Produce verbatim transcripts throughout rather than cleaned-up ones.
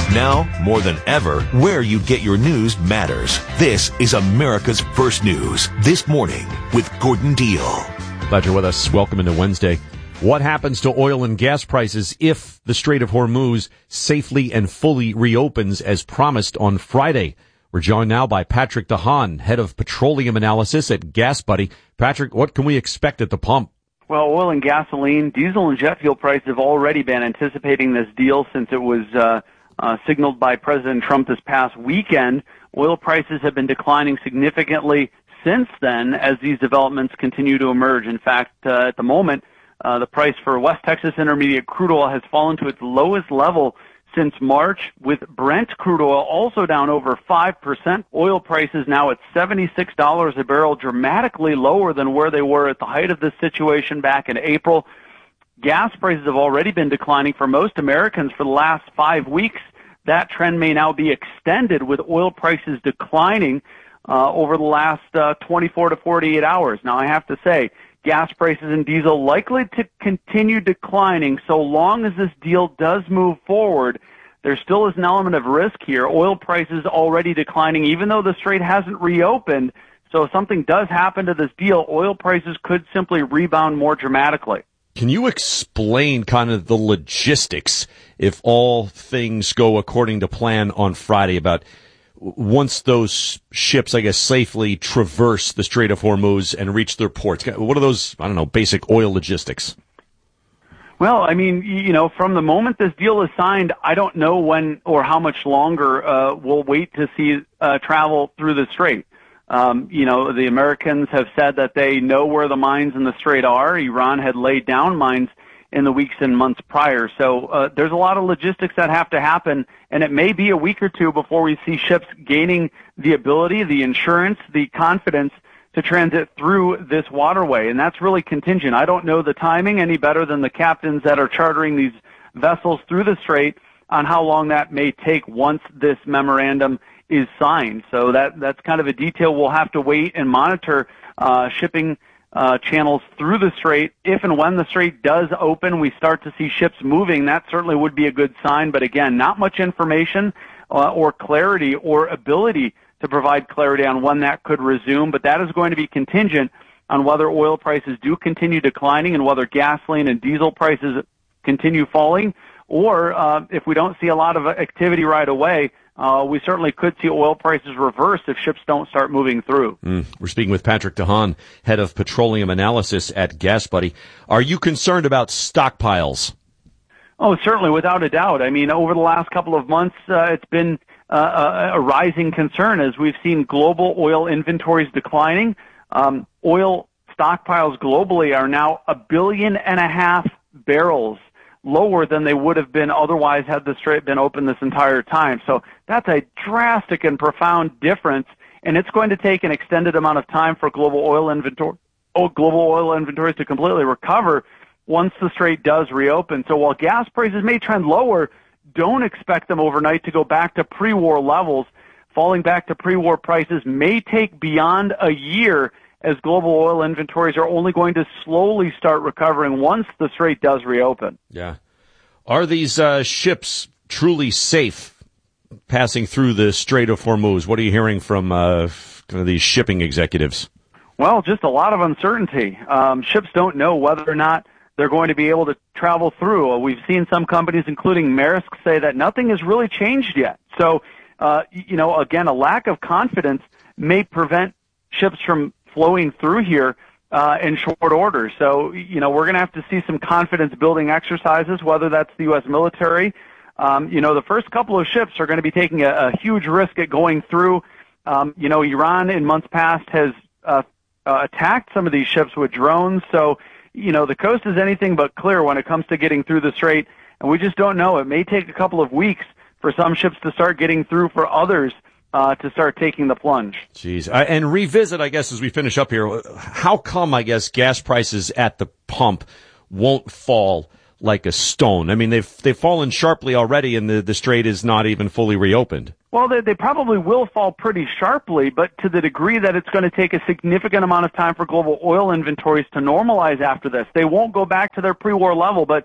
Now, more than ever, where you get your news matters. This is America's First News. This Morning with Gordon Deal. Glad you're with us. Welcome into Wednesday. What happens to oil and gas prices if the Strait of Hormuz safely and fully reopens as promised on Friday? We're joined now by Patrick DeHaan, head of petroleum analysis at GasBuddy. Patrick, what can we expect at the pump? Well, oil and gasoline, diesel and jet fuel prices have already been anticipating this deal since it was uh, uh, signaled by President Trump this past weekend. Oil prices have been declining significantly since then as these developments continue to emerge. In fact, uh, at the moment, uh, the price for West Texas Intermediate crude oil has fallen to its lowest level since March, with Brent crude oil also down over five percent. Oil prices now at seventy-six dollars a barrel, dramatically lower than where they were at the height of this situation back in April. Gas prices have already been declining for most Americans for the last five weeks. That trend may now be extended with oil prices declining uh, over the last uh, twenty-four to forty-eight hours. Now, I have to say, gas prices and diesel likely to continue declining so long as this deal does move forward. There still is an element of risk here. Oil prices already declining, even though the strait hasn't reopened. So if something does happen to this deal, oil prices could simply rebound more dramatically. Can you explain kind of the logistics if all things go according to plan on Friday about once those ships, I guess, safely traverse the Strait of Hormuz and reach their ports? What are those, I don't know, basic oil logistics? Well, I mean, you know, from the moment this deal is signed, I don't know when or how much longer uh, we'll wait to see uh, travel through the strait. Um, you know, the Americans have said that they know where the mines in the strait are. Iran had laid down mines in the weeks and months prior. So uh, there's a lot of logistics that have to happen, and it may be a week or two before we see ships gaining the ability, the insurance, the confidence to transit through this waterway, and that's really contingent. I don't know the timing any better than the captains that are chartering these vessels through the strait on how long that may take once this memorandum is signed. So that that's kind of a detail we'll have to wait and monitor uh, shipping Uh, channels through the strait. If and when the strait does open, we start to see ships moving. That certainly would be a good sign. But again, not much information uh, or clarity or ability to provide clarity on when that could resume. But that is going to be contingent on whether oil prices do continue declining and whether gasoline and diesel prices continue falling. Or uh, if we don't see a lot of activity right away, Uh, we certainly could see oil prices reverse if ships don't start moving through. Mm. We're speaking with Patrick DeHaan, head of petroleum analysis at GasBuddy. Are you concerned about stockpiles? Oh, certainly, without a doubt. I mean, over the last couple of months, uh, it's been uh, a, a rising concern as we've seen global oil inventories declining. Um, oil stockpiles globally are now a billion and a half barrels lower than they would have been otherwise had the strait been open this entire time. So that's a drastic and profound difference, and it's going to take an extended amount of time for global oil inventory, oh, global oil inventories to completely recover once the strait does reopen. So while gas prices may trend lower, don't expect them overnight to go back to pre-war levels. Falling back to pre-war prices may take beyond a year, as global oil inventories are only going to slowly start recovering once the strait does reopen. Yeah. Are these uh, ships truly safe passing through the Strait of Hormuz? What are you hearing from uh, kind of these shipping executives? Well, just a lot of uncertainty. Um, ships don't know whether or not they're going to be able to travel through. We've seen some companies, including Maersk, say that nothing has really changed yet. So, uh, you know, again, a lack of confidence may prevent ships from flowing through here uh, in short order. So, you know, we're going to have to see some confidence-building exercises, whether that's the U S military. Um, you know, the first couple of ships are going to be taking a, a huge risk at going through. Um, you know, Iran in months past has uh, uh, attacked some of these ships with drones. So, you know, the coast is anything but clear when it comes to getting through the strait, and we just don't know. It may take a couple of weeks for some ships to start getting through, for others Uh, to start taking the plunge. Jeez. Uh, and revisit, I guess, as we finish up here, how come, I guess, gas prices at the pump won't fall like a stone? I mean, they've they've fallen sharply already, and the, the strait is not even fully reopened. Well, they, they probably will fall pretty sharply, but to the degree that it's going to take a significant amount of time for global oil inventories to normalize after this. They won't go back to their pre-war level, but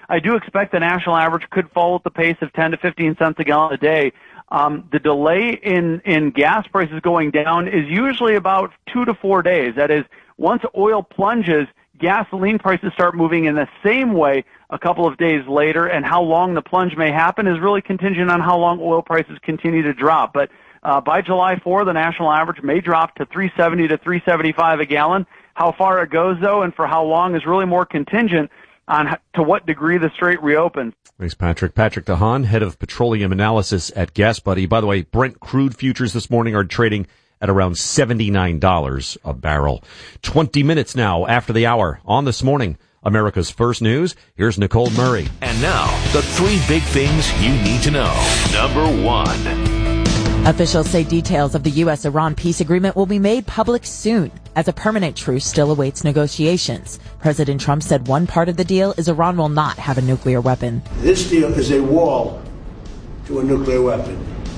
I do expect the national average could fall at the pace of ten to fifteen cents a gallon a day. Um, the delay in, in gas prices going down is usually about two to four days. That is, once oil plunges, gasoline prices start moving in the same way a couple of days later, and how long the plunge may happen is really contingent on how long oil prices continue to drop. But uh, by July fourth, the national average may drop to three seventy to three seventy-five a gallon. How far it goes, though, and for how long is really more contingent on to what degree the Strait reopens. Thanks, Patrick. Patrick DeHaan, head of petroleum analysis at GasBuddy. By the way, Brent crude futures this morning are trading at around seventy-nine dollars a barrel. twenty minutes now after the hour on This Morning, America's First News. Here's Nicole Murray. And now, the three big things you need to know. Number one. Officials say details of the U S Iran peace agreement will be made public soon, as a permanent truce still awaits negotiations. President Trump said one part of the deal is Iran will not have a nuclear weapon. This deal is a wall to a nuclear weapon.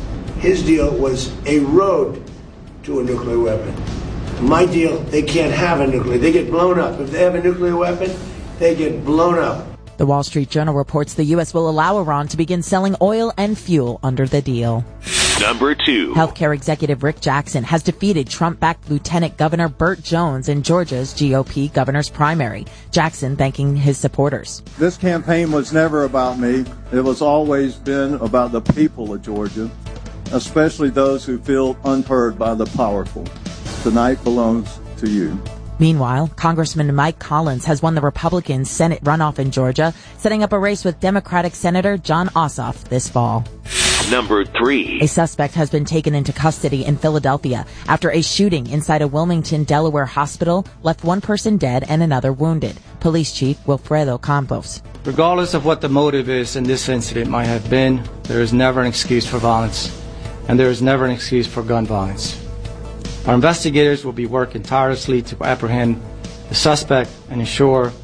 His deal was a road to a nuclear weapon. My deal, they can't have a nuclear. They get blown up. If they have a nuclear weapon, they get blown up. The Wall Street Journal reports the U S will allow Iran to begin selling oil and fuel under the deal. Number two. Healthcare executive Rick Jackson has defeated Trump-backed Lieutenant Governor Burt Jones in Georgia's G O P governor's primary. Jackson thanking his supporters. This campaign was never about me. It was always been about the people of Georgia, especially those who feel unheard by the powerful. Tonight belongs to you. Meanwhile, Congressman Mike Collins has won the Republican Senate runoff in Georgia, setting up a race with Democratic Senator Jon Ossoff this fall. Number three. A suspect has been taken into custody in Philadelphia after a shooting inside a Wilmington, Delaware hospital left one person dead and another wounded. Police Chief Wilfredo Campos. Regardless of what the motive is in this incident might have been, there is never an excuse for violence, and there is never an excuse for gun violence. Our investigators will be working tirelessly to apprehend the suspect and ensure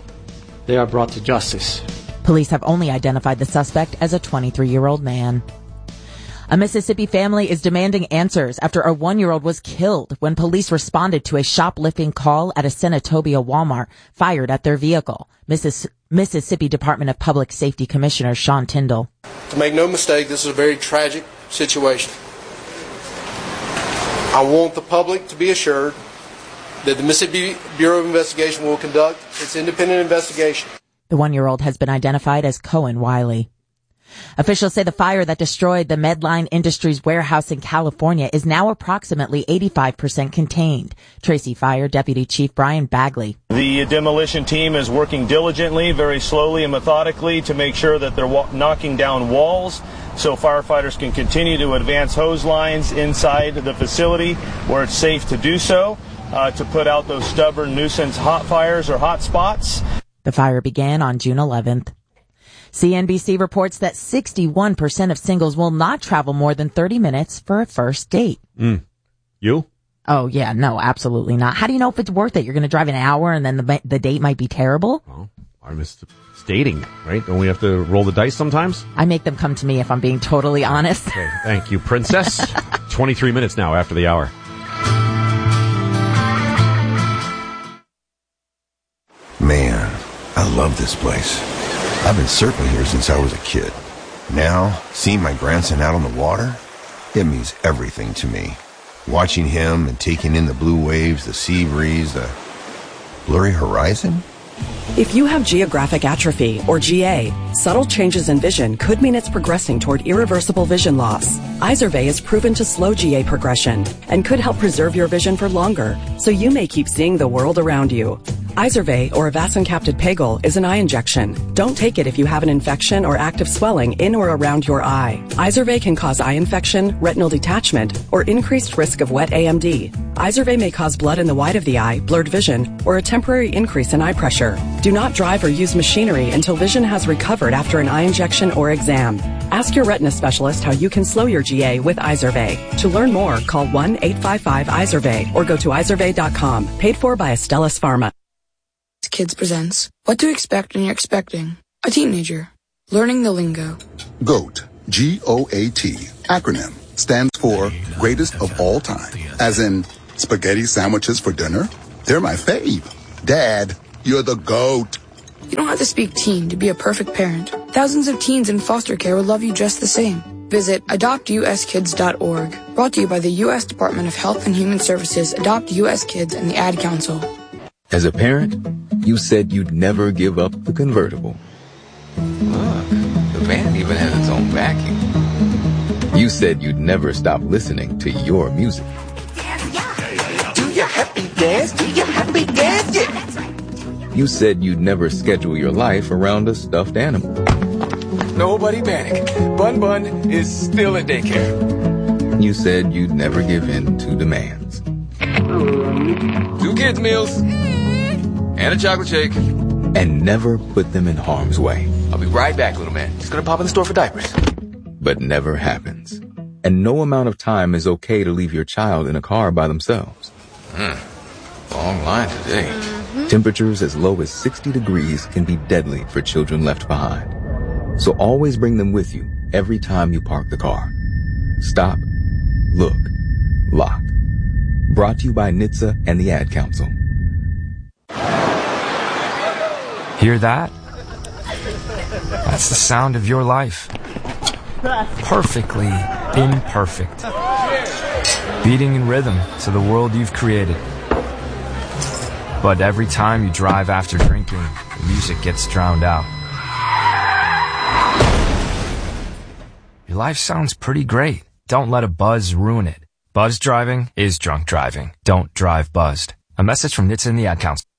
they are brought to justice. Police have only identified the suspect as a twenty-three-year-old man. A Mississippi family is demanding answers after a one-year-old was killed when police responded to a shoplifting call at a Senatobia Walmart, fired at their vehicle. Missis- Mississippi Department of Public Safety Commissioner Sean Tyndall. To make no mistake, this is a very tragic situation. I want the public to be assured that the Mississippi Bureau of Investigation will conduct its independent investigation. The one-year-old has been identified as Cohen Wiley. Officials say the fire that destroyed the Medline Industries warehouse in California is now approximately eighty-five percent contained. Tracy Fire Deputy Chief Brian Bagley. The demolition team is working diligently, very slowly and methodically to make sure that they're wa- knocking down walls so firefighters can continue to advance hose lines inside the facility where it's safe to do so, uh, to put out those stubborn nuisance hot fires or hot spots. The fire began on June eleventh. C N B C reports that sixty-one percent of singles will not travel more than thirty minutes for a first date. Mm. You? Oh, yeah, no, absolutely not. How do you know if it's worth it? You're going to drive an hour and then the the date might be terrible? Well, I missed dating, right? Don't we have to roll the dice sometimes? I make them come to me if I'm being totally honest. Okay, thank you, Princess. twenty-three minutes now after the hour. Man, I love this place. I've been surfing here since I was a kid. Now, seeing my grandson out on the water, it means everything to me. Watching him and taking in the blue waves, the sea breeze, the blurry horizon. If you have geographic atrophy, or G A, subtle changes in vision could mean it's progressing toward irreversible vision loss. Izervay is proven to slow G A progression and could help preserve your vision for longer, so you may keep seeing the world around you. Izervay, or avacincaptad pegol, is an eye injection. Don't take it if you have an infection or active swelling in or around your eye. Izervay can cause eye infection, retinal detachment, or increased risk of wet A M D. Izervay may cause blood in the white of the eye, blurred vision, or a temporary increase in eye pressure. Do not drive or use machinery until vision has recovered after an eye injection or exam. Ask your retina specialist how you can slow your G A with Izervay. To learn more, call one eight five five Izervay or go to izervay dot com. Paid for by Astellas Pharma. Kids presents What to Expect When You're Expecting a Teenager. Learning the Lingo. GOAT, G O A T, acronym, stands for Greatest of All Time. As in, spaghetti sandwiches for dinner? They're my fave. Dad, you're the GOAT. You don't have to speak teen to be a perfect parent. Thousands of teens in foster care would love you just the same. Visit adopt u s kids dot org. Brought to you by the U S Department of Health and Human Services, Adopt U S Kids, and the Ad Council. As a parent, you said you'd never give up the convertible. Look, the van even has its own vacuum. You said you'd never stop listening to your music. Do your happy dance, do your happy dance, yeah. You said you'd never schedule your life around a stuffed animal. Nobody panic. Bun Bun is still at daycare. You said you'd never give in to demands. Two kids' meals. And a chocolate shake. And never put them in harm's way. I'll be right back, little man. Just gonna pop in the store for diapers. But never happens. And no amount of time is okay to leave your child in a car by themselves. Hmm. Long line today. Temperatures as low as sixty degrees can be deadly for children left behind. So always bring them with you every time you park the car. Stop, look, lock. Brought to you by N H T S A and the Ad Council. Hear that? That's the sound of your life. Perfectly imperfect. Beating in rhythm to the world you've created. But every time you drive after drinking, the music gets drowned out. Your life sounds pretty great. Don't let a buzz ruin it. Buzz driving is drunk driving. Don't drive buzzed. A message from N H T S A and the Ad Council.